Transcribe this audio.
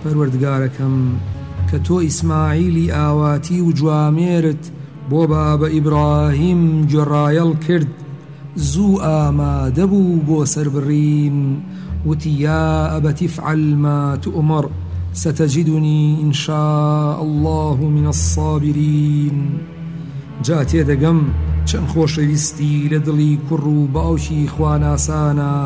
پەروەردگارەکەم کە تۆ ئیسماعیلی ئاواتی و جوامێرت بۆ بابە ئیبراهیم گوێڕایەڵ کرد زوو ئامادە بوو بۆ سەربڕین وتی یا ئەبەتی افعل ما تؤمر ستجدني إن شاء الله من الصابرين. جا تێدەگەم چەند خۆشەویستی لە دڵی کوڕ و باوکی خواناسانە